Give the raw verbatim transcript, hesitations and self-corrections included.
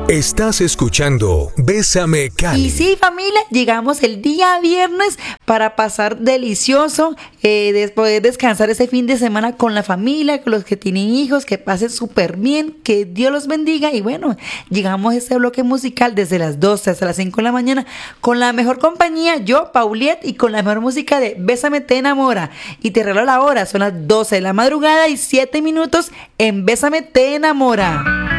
Estás escuchando Bésame Cali. Y sí, familia, llegamos el día viernes para pasar delicioso, eh, de poder descansar ese fin de semana con la familia, con los que tienen hijos, que pasen súper bien, que Dios los bendiga. Y bueno, llegamos a este bloque musical desde las doce hasta las cinco de la mañana con la mejor compañía, yo, Pauliet, y con la mejor música de Bésame te enamora. Y te regalo la hora, son las doce de la madrugada y siete minutos en Bésame te enamora.